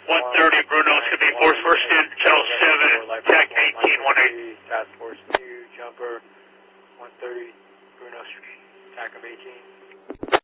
130 Bruno, it's going to be Force First Student, Channel 7, TAC 1818. Task Force 2, Jumper, 130 Bruno Street, TAC of 18.